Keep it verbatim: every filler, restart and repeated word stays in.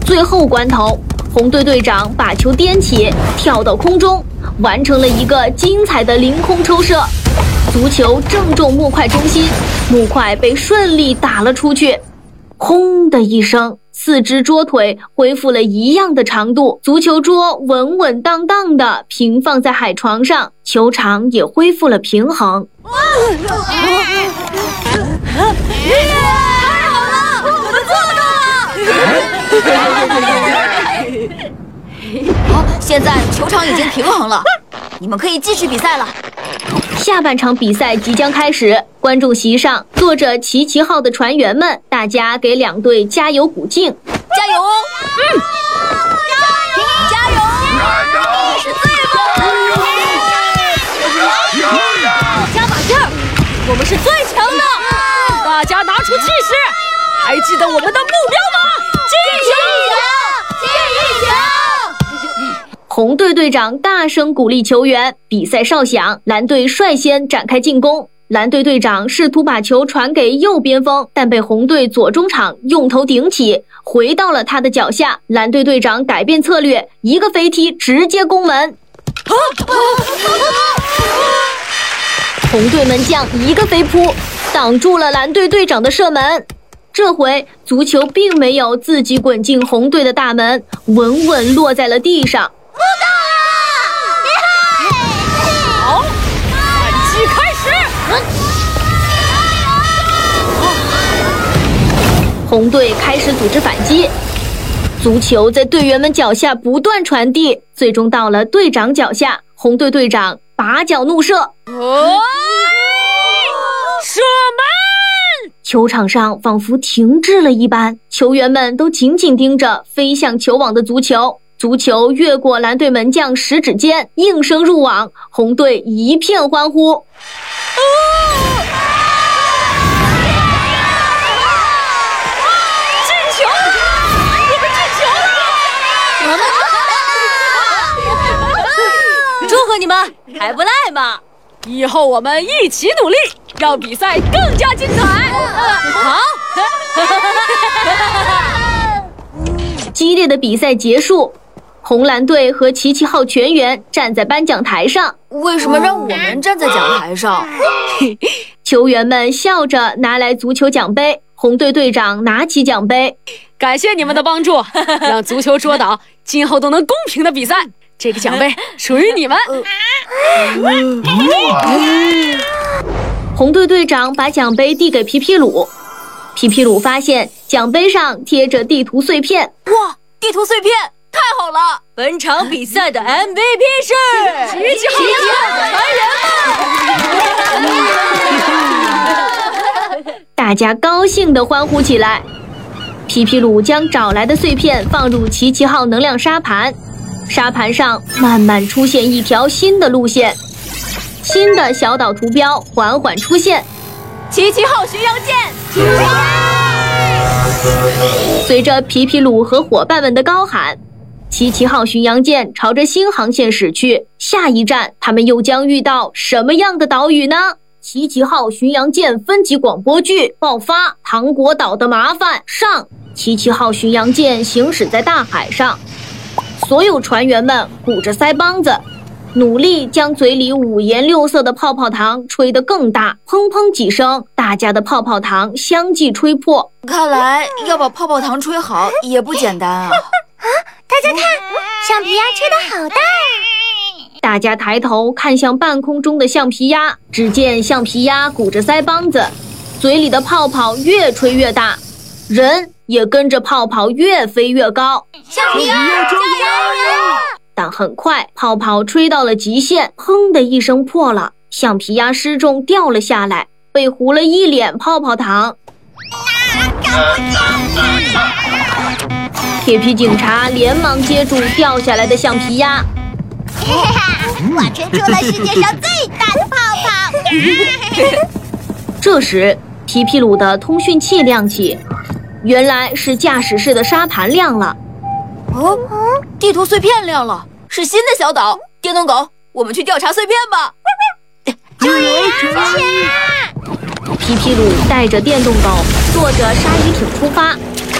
最后关头，红队队长把球颠起，跳到空中，完成了一个精彩的凌空抽射。足球正中木块中心，木块被顺利打了出去。轰的一声，四只桌腿恢复了一样的长度，足球桌稳稳当当的平放在海床上，球场也恢复了平衡。 哇！太好了，我们做到了！好，现在球场已经平衡了，你们可以继续比赛了。 下半场比赛即将开始，观众席上坐着齐齐号的船员们，大家给两队加油鼓劲， 加油哦！嗯，加油！加油！你是最棒的！加把劲儿，我们是最强的！大家拿出气势，还记得我们的目标吗？进球！进球！ 红队队长大声鼓励球员，比赛哨响，蓝队率先展开进攻。蓝队队长试图把球传给右边锋，但被红队左中场用头顶起，回到了他的脚下。蓝队队长改变策略，一个飞踢直接攻门。红队门将一个飞扑，挡住了蓝队队长的射门。这回足球并没有自己滚进红队的大门，稳稳落在了地上。 不到了！好，反击开始！ 红队开始组织反击，足球在队员们脚下不断传递，最终到了队长脚下。红队队长拔脚怒射， 哦，射门！ 球场上仿佛停滞了一般，球员们都紧紧盯着飞向球网的足球。足球越过蓝队门将食指尖，应声入网，红队一片欢呼。哦、 进球了！我们进球了！祝贺你们，还不赖嘛！以后我们一起努力，让比赛更加精彩。好。 激烈的比赛结束。红蓝队和齐齐号全员站在颁奖台上。 为什么让我们站在讲台上？ 球员们笑着拿来足球奖杯，红队队长拿起奖杯， 感谢你们的帮助，让足球桌岛今后都能公平的比赛。这个奖杯属于你们。 红队队长把奖杯递给皮皮鲁，皮皮鲁发现奖杯上贴着地图碎片。 哇，地图碎片！太好了！本场比赛的 M V P 是齐齐号的船员们。 大家高兴地欢呼起来。皮皮鲁将找来的碎片放入齐齐号能量沙盘，沙盘上慢慢出现一条新的路线，新的小岛图标缓缓出现。 齐齐号巡洋舰， 随着皮皮鲁和伙伴们的高喊，齐齐号巡洋舰朝着新航线驶去，下一站他们又将遇到什么样的岛屿呢？齐齐号巡洋舰分级广播剧爆发，糖果岛的麻烦上。齐齐号巡洋舰行驶在大海上，所有船员们鼓着腮帮子，努力将嘴里五颜六色的泡泡糖吹得更大，砰砰几声，大家的泡泡糖相继吹破。 看来要把泡泡糖吹好也不简单啊！ 啊，大家看，橡皮鸭吹得好大啊！ 大家抬头看向半空中的橡皮鸭，只见橡皮鸭鼓着腮帮子，嘴里的泡泡越吹越大，人也跟着泡泡越飞越高。 橡皮鸭加油！ 但很快泡泡吹到了极限，砰的一声破了，橡皮鸭失重掉了下来，被糊了一脸泡泡糖。铁皮警察连忙接住掉下来的橡皮鸭。 我吹出了世界上最大的泡泡。 这时皮皮鲁的通讯器亮起，原来是驾驶室的沙盘亮了。 哦，地图碎片亮了，是新的小岛。电动狗，我们去调查碎片吧。 注意安全！ 皮皮鲁带着电动狗坐着鲨鱼艇出发，